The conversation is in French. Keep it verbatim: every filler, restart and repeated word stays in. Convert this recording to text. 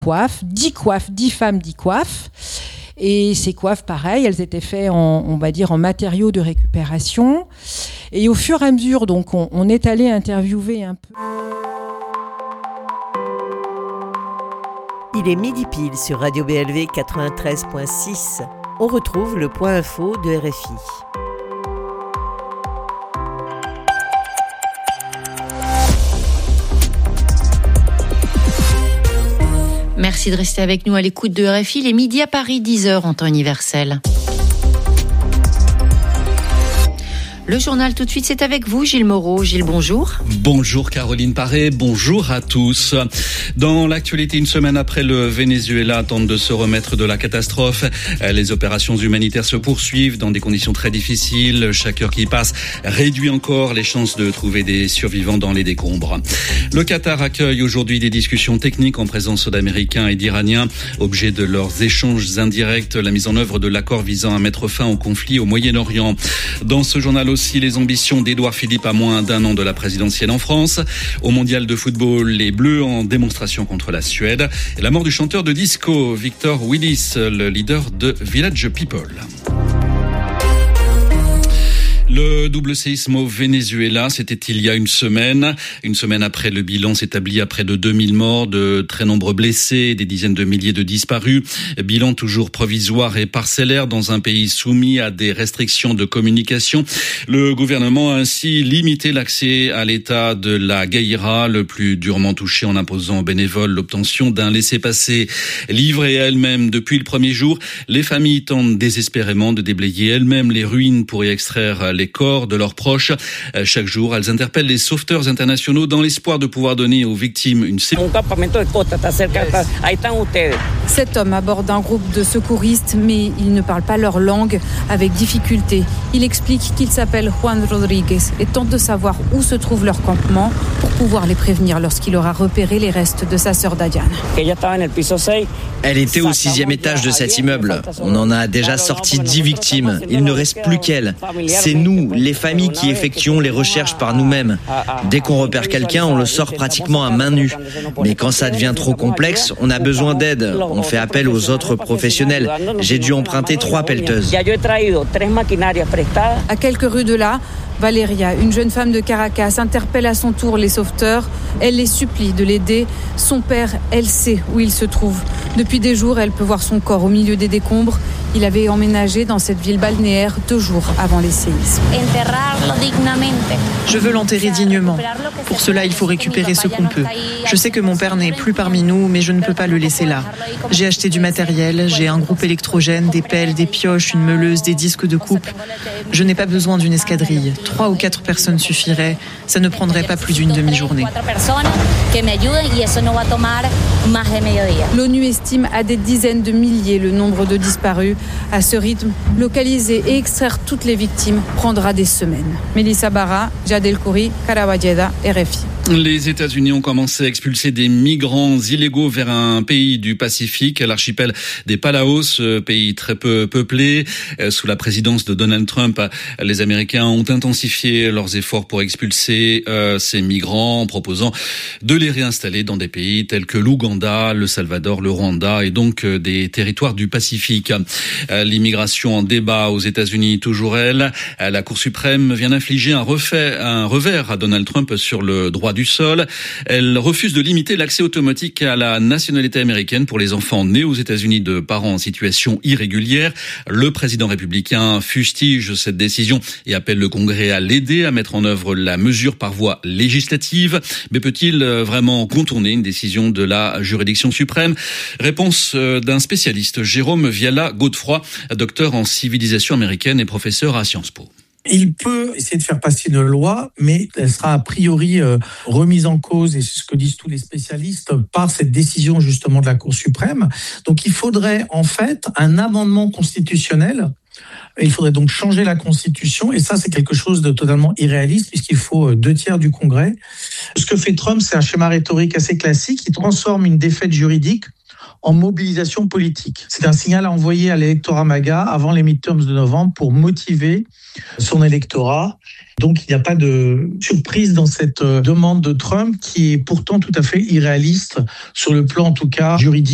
coiffes, dix coiffes, dix femmes, dix coiffes. Et ces coiffes, pareil, elles étaient faites en, on va dire, en matériaux de récupération. Et au fur et à mesure, donc, on, on est allé interviewer un peu. Il est midi pile sur Radio B L V quatre-vingt-treize virgule six. On retrouve le point info de R F I. Merci de rester avec nous à l'écoute de R F I. Les midis à Paris, dix heures en temps universel. Le journal tout de suite, c'est avec vous, Gilles Moreau. Gilles, bonjour. Bonjour Caroline Paré, bonjour à tous. Dans l'actualité, une semaine après, le Venezuela tente de se remettre de la catastrophe. Les opérations humanitaires se poursuivent dans des conditions très difficiles. Chaque heure qui passe réduit encore les chances de trouver des survivants dans les décombres. Le Qatar accueille aujourd'hui des discussions techniques en présence d'Américains et d'Iraniens. Objet de leurs échanges indirects, la mise en œuvre de l'accord visant à mettre fin au conflit au Moyen-Orient. Dans ce journal aussi, les ambitions d'Édouard Philippe à moins d'un an de la présidentielle en France. Au mondial de football, les Bleus en démonstration contre la Suède. Et la mort du chanteur de disco, Victor Willis, le leader de Village People. Le double séisme au Venezuela, c'était il y a une semaine. Une semaine après, le bilan s'établit à près de deux mille morts, de très nombreux blessés, des dizaines de milliers de disparus. Bilan toujours provisoire et parcellaire dans un pays soumis à des restrictions de communication. Le gouvernement a ainsi limité l'accès à l'état de la Guaira, le plus durement touché, en imposant aux bénévoles l'obtention d'un laissez-passer. Livrées à elles-mêmes depuis le premier jour, les familles tentent désespérément de déblayer elles-mêmes les ruines pour y extraire les les corps de leurs proches. Chaque jour, elles interpellent les sauveteurs internationaux dans l'espoir de pouvoir donner aux victimes une sécurité. Cet homme aborde un groupe de secouristes, mais il ne parle pas leur langue, avec difficulté. Il explique qu'il s'appelle Juan Rodriguez et tente de savoir où se trouve leur campement pour pouvoir les prévenir lorsqu'il aura repéré les restes de sa sœur Dadiane. Elle était au sixième étage de cet immeuble. On en a déjà sorti dix victimes. Il ne reste plus qu'elle. C'est nous, les familles, qui effectuons les recherches par nous-mêmes. Dès qu'on repère quelqu'un, on le sort pratiquement à main nue. Mais quand ça devient trop complexe, on a besoin d'aide. On fait appel aux autres professionnels. J'ai dû emprunter trois pelleteuses. À quelques rues de là, Valeria, une jeune femme de Caracas, interpelle à son tour les sauveteurs. Elle les supplie de l'aider. Son père, elle sait où il se trouve. Depuis des jours, elle peut voir son corps au milieu des décombres. Il avait emménagé dans cette ville balnéaire deux jours avant les séismes. Je veux l'enterrer dignement. Pour cela, il faut récupérer ce qu'on peut. Je sais que mon père n'est plus parmi nous, mais je ne peux pas le laisser là. J'ai acheté du matériel, j'ai un groupe électrogène, des pelles, des pioches, une meuleuse, des disques de coupe. Je n'ai pas besoin d'une escadrille. Trois ou quatre personnes suffiraient. Ça ne prendrait pas plus d'une demi-journée. L'ONU estime à des dizaines de milliers le nombre de disparus. À ce rythme, localiser et extraire toutes les victimes prendra des semaines. Mélissa Barra, Jad El Khoury, Karawajeda, R F I. Les États-Unis ont commencé à expulser des migrants illégaux vers un pays du Pacifique, l'archipel des Palaos, pays très peu peuplé. Sous la présidence de Donald Trump, les Américains ont intensifié leurs efforts pour expulser euh, ces migrants en proposant de les réinstaller dans des pays tels que l'Ouganda, le Salvador, le Rwanda et donc euh, des territoires du Pacifique. Euh, l'immigration en débat aux États-Unis, toujours elle. Euh, la Cour suprême vient d'infliger un, refait, un revers à Donald Trump sur le droit du sol. Elle refuse de limiter l'accès automatique à la nationalité américaine pour les enfants nés aux États-Unis de parents en situation irrégulière. Le président républicain fustige cette décision et appelle le Congrès à l'aider à mettre en œuvre la mesure par voie législative. Mais peut-il vraiment contourner une décision de la juridiction suprême? Réponse d'un spécialiste, Jérôme Viala-Godefroy, docteur en civilisation américaine et professeur à Sciences Po. Il peut essayer de faire passer une loi, mais elle sera a priori euh, remise en cause, et c'est ce que disent tous les spécialistes, par cette décision justement de la Cour suprême. Donc il faudrait en fait un amendement constitutionnel. Il faudrait donc changer la Constitution, et ça c'est quelque chose de totalement irréaliste puisqu'il faut deux tiers du Congrès. Ce que fait Trump, c'est un schéma rhétorique assez classique. Il transforme une défaite juridique en mobilisation politique. C'est un signal à envoyer à l'électorat MAGA avant les midterms de novembre pour motiver son électorat. Donc il n'y a pas de surprise dans cette demande de Trump qui est pourtant tout à fait irréaliste sur le plan en tout cas juridique.